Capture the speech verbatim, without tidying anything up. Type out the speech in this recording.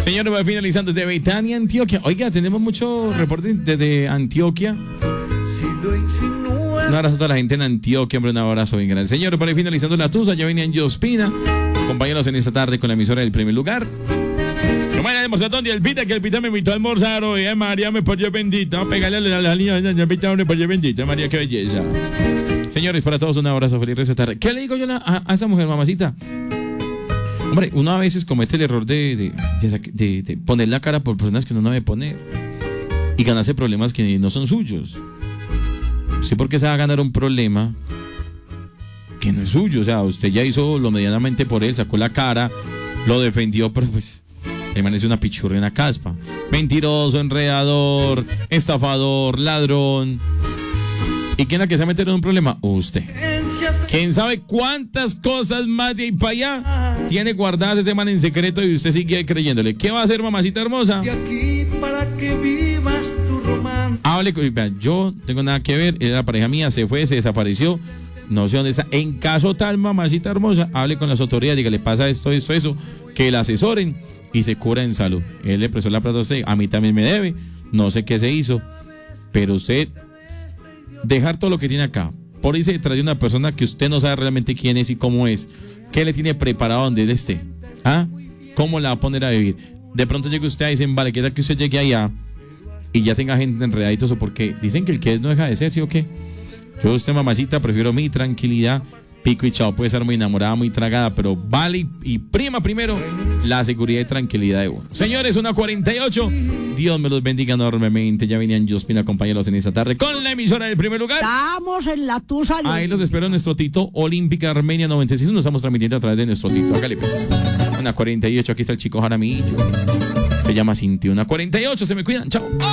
Señores, va finalizando desde Betania, Antioquia. Oiga, tenemos muchos reportes desde Antioquia. Un abrazo a toda la gente en Antioquia, hombre, un abrazo bien grande. Señores, para ir finalizando la tusa, ya venían Yospina. Compañeros en esta tarde con la emisora del primer lugar. Bueno, demostración de el Pita, que el Pita me invitó a almorzar hoy. Eh, María, me pollo bendito. Pégale a la niña, ya Pita, me pollo bendito. María, qué belleza. Señores, para todos un abrazo, feliz resto de tarde. ¿Qué le digo yo a, a, a esa mujer, mamacita? Hombre, uno a veces comete el error de, de, de, de, de poner la cara por personas que uno no debe poner y ganarse problemas que no son suyos. Sí, porque se va a ganar un problema que no es suyo. O sea, usted ya hizo lo medianamente por él, sacó la cara, lo defendió, pero pues le amanece una pichurra en la caspa. Mentiroso, enredador, estafador, ladrón. ¿Y quién es la que se va a meter en un problema? Usted. ¿Quién sabe cuántas cosas más de ahí para allá tiene guardadas ese man en secreto y usted sigue creyéndole? ¿Qué va a hacer, mamacita hermosa? De aquí para que vivas tu romance. Hable con... Yo no tengo nada que ver, era la pareja mía, se fue, se desapareció, no sé dónde está. En caso tal, mamacita hermosa, hable con las autoridades, dígale, pasa esto, esto, eso, que la asesoren y se cura en salud. Él le prestó la plata a usted, a mí también me debe, no sé qué se hizo, pero usted... dejar todo lo que tiene acá, por irse detrás de una persona que usted no sabe realmente quién es y cómo es, qué le tiene preparado donde él esté, ¿ah? ¿Cómo la va a poner a vivir? De pronto llega usted y dicen, vale, ¿qué tal que usted llegue allá y ya tenga gente enredadita? Eso porque dicen que el que es no deja de ser, ¿sí o qué? Yo, usted, mamacita, prefiero mi tranquilidad, pico y chao. Puede ser muy enamorada, muy tragada, pero vale y, y prima primero la seguridad y tranquilidad de uno. Señores, una cuarenta y ocho. Dios me los bendiga enormemente. Ya venían Yospina, acompañarlos en esta tarde con la emisora del primer lugar. Estamos en la tusa. Ahí los espero en nuestro Tito Olímpica Armenia noventa y seis. Nos estamos transmitiendo a través de nuestro Tito. Hágale pues. Una cuarenta y ocho. Aquí está el chico Jaramillo. Se llama Cinti. Una cuarenta y ocho. Se me cuidan. Chao.